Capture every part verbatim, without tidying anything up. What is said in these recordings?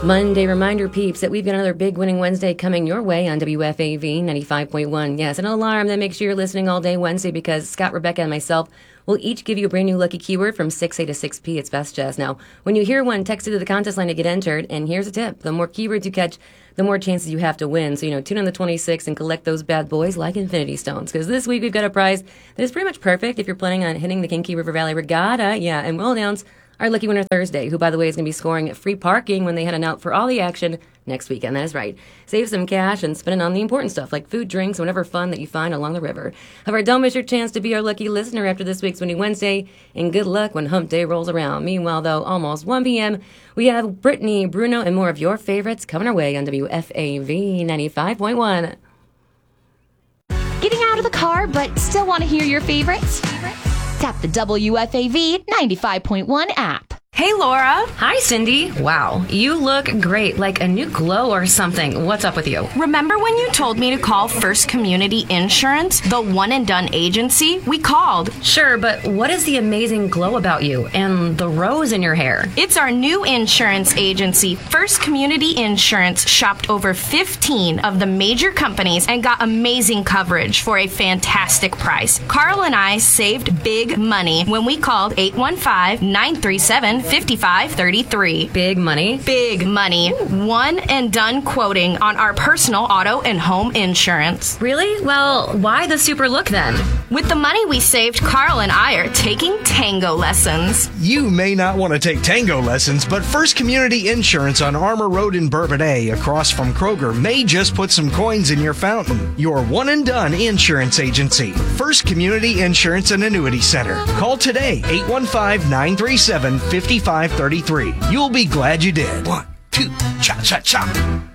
Monday reminder, peeps, that we've got another big winning Wednesday coming your way on W F A V ninety-five point one. Yes, an alarm that makes sure you're listening all day Wednesday, because Scott, Rebecca, and myself will each give you a brand new lucky keyword from six A to six P. It's Best Jazz. Now, when you hear one, text it to the contest line to get entered. And here's a tip. The more keywords you catch, the more chances you have to win. So, you know, tune in the twenty-sixth and collect those bad boys like Infinity Stones. Because this week we've got a prize that is pretty much perfect if you're planning on hitting the Kinky River Valley Regatta. Yeah, and we'll announce our lucky winner Thursday, who, by the way, is going to be scoring free parking when they head on out for all the action next weekend. That is right. Save some cash and spend it on the important stuff like food, drinks, and whatever fun that you find along the river. However, don't miss your chance to be our lucky listener after this week's Winning Wednesday, and good luck when Hump Day rolls around. Meanwhile, though, almost one p.m., we have Brittany, Bruno, and more of your favorites coming our way on W F A V ninety-five point one. Getting out of the car but still want to hear your favorites? Tap the W F A V ninety-five point one app. Hey, Laura. Hi, Cindy. Wow, you look great, like a new glow or something. What's up with you? Remember when you told me to call First Community Insurance, the one-and-done agency? We called. Sure, but what is the amazing glow about you and the rose in your hair? It's our new insurance agency. First Community Insurance shopped over fifteen of the major companies and got amazing coverage for a fantastic price. Carl and I saved big money when we called eight one five, nine three seven, five five three three. Big money? Big money. One and done quoting on our personal auto and home insurance. Really? Well, why the super look then? With the money we saved, Carl and I are taking tango lessons. You may not want to take tango lessons, but First Community Insurance on Armour Road in Bourbonnais, across from Kroger, may just put some coins in your fountain. Your one and done insurance agency. First Community Insurance and Annuity Center. Call today, eight one five, nine three seven, five five three three. You'll be glad you did. One, two, cha cha cha.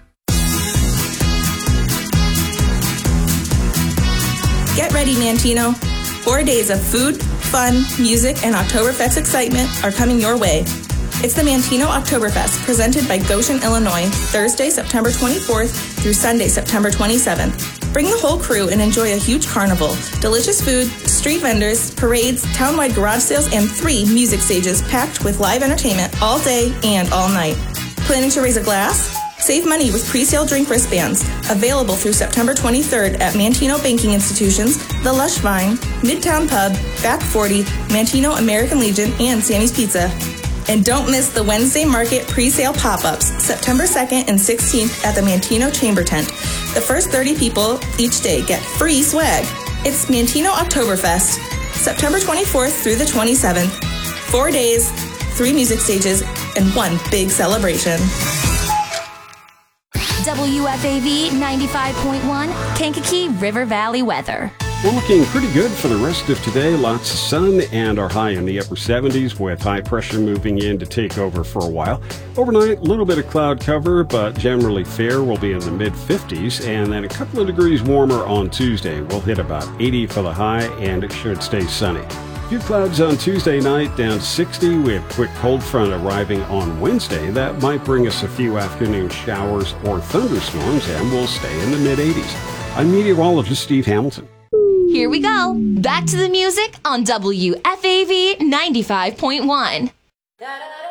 Get ready, Mantino. Four days of food, fun, music, and Oktoberfest excitement are coming your way. It's the Mantino Oktoberfest, presented by Goshen, Illinois, Thursday, September twenty-fourth through Sunday, September twenty-seventh. Bring the whole crew and enjoy a huge carnival, delicious food, street vendors, parades, townwide garage sales, and three music stages packed with live entertainment all day and all night. Planning to raise a glass? Save money with pre-sale drink wristbands, available through September twenty-third at Mantino Banking Institutions, The Lush Vine, Midtown Pub, Back forty, Mantino American Legion, and Sammy's Pizza. And don't miss the Wednesday Market pre-sale pop-ups, September second and sixteenth at the Mantino Chamber Tent. The first thirty people each day get free swag. It's Mantino Oktoberfest, September twenty-fourth through the twenty-seventh. Four days, three music stages, and one big celebration. W F A V ninety-five point one, Kankakee River Valley weather. We're looking pretty good for the rest of today. Lots of sun and our high in the upper seventies with high pressure moving in to take over for a while. Overnight, a little bit of cloud cover, but generally fair. We'll be in the mid fifties, and then a couple of degrees warmer on Tuesday. We'll hit about eighty for the high, and it should stay sunny. A few clouds on Tuesday night, down sixty. We have a quick cold front arriving on Wednesday. That might bring us a few afternoon showers or thunderstorms, and we'll stay in the mid eighties. I'm meteorologist Steve Hamilton. Here we go. Back to the music on W F A V ninety-five point one.